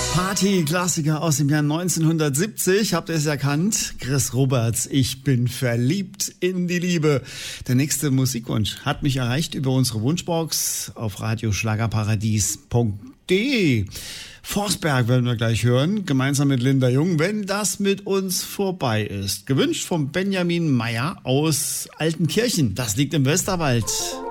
Party-Klassiker aus dem Jahr 1970. Habt ihr es erkannt? Chris Roberts, ich bin verliebt in die Liebe. Der nächste Musikwunsch hat mich erreicht über unsere Wunschbox auf radioschlagerparadies.de. Forsberg werden wir gleich hören, gemeinsam mit Linda Jung, wenn das mit uns vorbei ist. Gewünscht von Benjamin Meyer aus Altenkirchen. Das liegt im Westerwald.